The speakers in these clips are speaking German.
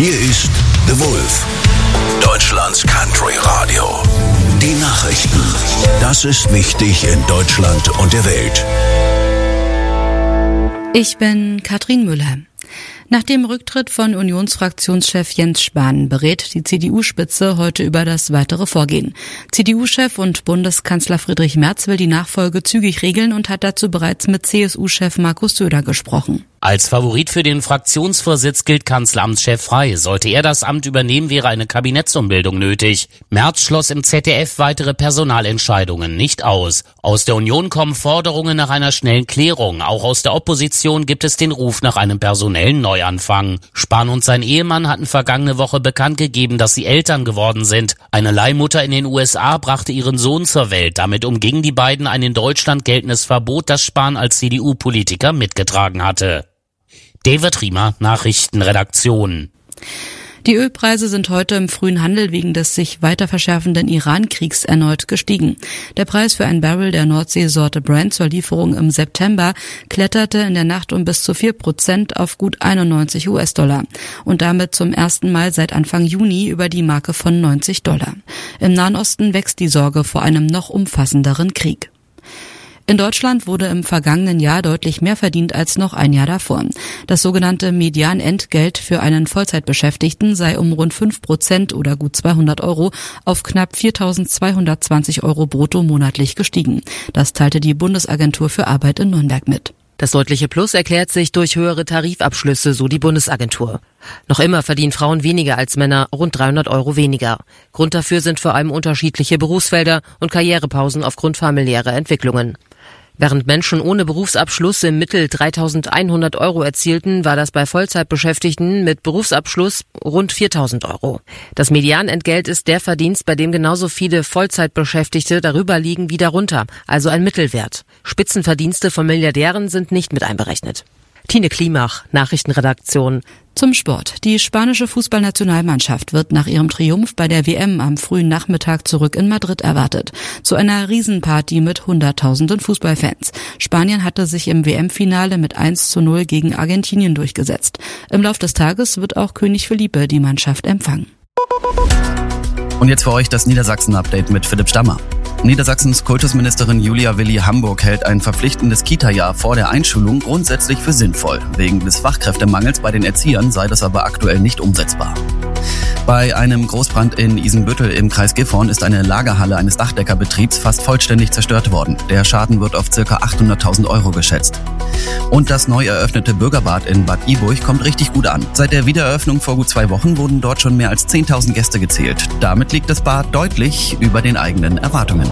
Hier ist The Wolf, Deutschlands Country Radio. Die Nachrichten. Das ist wichtig in Deutschland und der Welt. Ich bin Katrin Müller. Nach dem Rücktritt von Unionsfraktionschef Jens Spahn berät die CDU-Spitze heute über das weitere Vorgehen. CDU-Chef und Bundeskanzler Friedrich Merz will die Nachfolge zügig regeln und hat dazu bereits mit CSU-Chef Markus Söder gesprochen. Als Favorit für den Fraktionsvorsitz gilt Kanzleramtschef Frey. Sollte er das Amt übernehmen, wäre eine Kabinettsumbildung nötig. Merz schloss im ZDF weitere Personalentscheidungen nicht aus. Aus der Union kommen Forderungen nach einer schnellen Klärung. Auch aus der Opposition gibt es den Ruf nach einem personellen Neuanfang. Spahn und sein Ehemann hatten vergangene Woche bekannt gegeben, dass sie Eltern geworden sind. Eine Leihmutter in den USA brachte ihren Sohn zur Welt. Damit umgingen die beiden ein in Deutschland geltendes Verbot, das Spahn als CDU-Politiker mitgetragen hatte. David Riemer, Nachrichtenredaktion. Die Ölpreise sind heute im frühen Handel wegen des sich weiter verschärfenden Iran-Kriegs erneut gestiegen. Der Preis für ein Barrel der Nordseesorte Brent zur Lieferung im September kletterte in der Nacht um bis zu 4% auf gut 91 US-Dollar und damit zum ersten Mal seit Anfang Juni über die Marke von $90. Im Nahen Osten wächst die Sorge vor einem noch umfassenderen Krieg. In Deutschland wurde im vergangenen Jahr deutlich mehr verdient als noch ein Jahr davor. Das sogenannte Medianentgelt für einen Vollzeitbeschäftigten sei um rund 5% oder gut 200 Euro auf knapp 4.220 Euro brutto monatlich gestiegen. Das teilte die Bundesagentur für Arbeit in Nürnberg mit. Das deutliche Plus erklärt sich durch höhere Tarifabschlüsse, so die Bundesagentur. Noch immer verdienen Frauen weniger als Männer, rund 300 Euro weniger. Grund dafür sind vor allem unterschiedliche Berufsfelder und Karrierepausen aufgrund familiärer Entwicklungen. Während Menschen ohne Berufsabschluss im Mittel 3.100 Euro erzielten, war das bei Vollzeitbeschäftigten mit Berufsabschluss rund 4.000 Euro. Das Medianentgelt ist der Verdienst, bei dem genauso viele Vollzeitbeschäftigte darüber liegen wie darunter, also ein Mittelwert. Spitzenverdienste von Milliardären sind nicht mit einberechnet. Tine Klimach, Nachrichtenredaktion. Zum Sport. Die spanische Fußballnationalmannschaft wird nach ihrem Triumph bei der WM am frühen Nachmittag zurück in Madrid erwartet. Zu einer Riesenparty mit Hunderttausenden Fußballfans. Spanien hatte sich im WM-Finale mit 1:0 gegen Argentinien durchgesetzt. Im Lauf des Tages wird auch König Felipe die Mannschaft empfangen. Und jetzt für euch das Niedersachsen-Update mit Philipp Stammer. Niedersachsens Kultusministerin Julia Willi Hamburg hält ein verpflichtendes Kita-Jahr vor der Einschulung grundsätzlich für sinnvoll. Wegen des Fachkräftemangels bei den Erziehern sei das aber aktuell nicht umsetzbar. Bei einem Großbrand in Isenbüttel im Kreis Gifhorn ist eine Lagerhalle eines Dachdeckerbetriebs fast vollständig zerstört worden. Der Schaden wird auf ca. 800.000 Euro geschätzt. Und das neu eröffnete Bürgerbad in Bad Iburg kommt richtig gut an. Seit der Wiedereröffnung vor gut 2 Wochen wurden dort schon mehr als 10.000 Gäste gezählt. Damit liegt das Bad deutlich über den eigenen Erwartungen.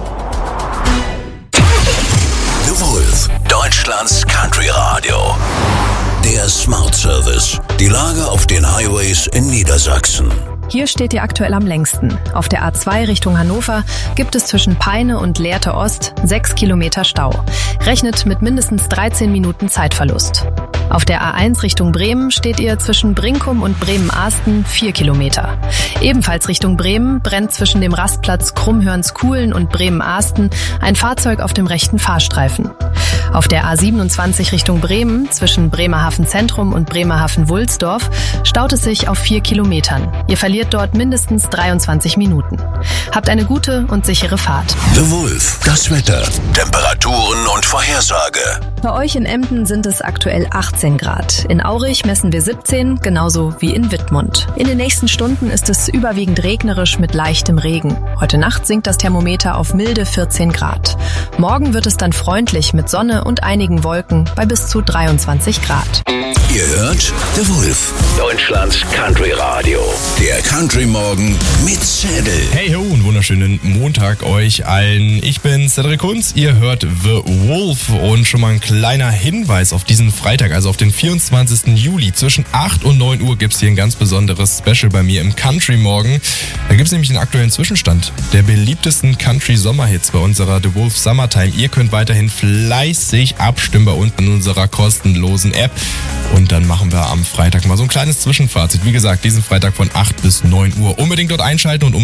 The Wolf, Deutschlands Country Radio. Der Smart Service. Die Lage auf den Highways in Niedersachsen. Hier steht ihr aktuell am längsten. Auf der A2 Richtung Hannover gibt es zwischen Peine und Lehrte Ost 6 Kilometer Stau. Rechnet mit mindestens 13 Minuten Zeitverlust. Auf der A1 Richtung Bremen steht ihr zwischen Brinkum und Bremen-Ahsten 4 Kilometer. Ebenfalls Richtung Bremen brennt zwischen dem Rastplatz Krummhörnskuhlen und Bremen-Ahsten ein Fahrzeug auf dem rechten Fahrstreifen. Auf der A27 Richtung Bremen zwischen Bremerhaven Zentrum und Bremerhaven-Wulsdorf staut es sich auf 4 Kilometern. Ihr verliert dort mindestens 23 Minuten. Habt eine gute und sichere Fahrt. The Wolf, das Wetter, Temperaturen und Vorhersage. Bei euch in Emden sind es aktuell 18 Grad. In Aurich messen wir 17, genauso wie in Wittmund. In den nächsten Stunden ist es überwiegend regnerisch mit leichtem Regen. Heute Nacht sinkt das Thermometer auf milde 14 Grad. Morgen wird es dann freundlich mit Sonne und einigen Wolken bei bis zu 23 Grad. Ihr hört The Wolf, Deutschlands Country Radio. Der Country Morgen mit Zedel. Hey ho, einen wunderschönen Montag euch allen. Ich bin Cedric Kunz, ihr hört The Wolf und schon mal ein kleiner Hinweis auf diesen Freitag, also auf den 24. Juli. Zwischen 8 und 9 Uhr gibt es hier ein ganz besonderes Special bei mir im Country Morgen. Da gibt es nämlich den aktuellen Zwischenstand der beliebtesten Country-Sommerhits bei unserer The Wolf Summertime. Ihr könnt weiterhin fleißig abstimmen bei uns in unserer kostenlosen App. Und dann machen wir am Freitag mal so ein kleines Zwischenfazit. Wie gesagt, diesen Freitag von 8 bis 9 Uhr. Unbedingt dort einschalten und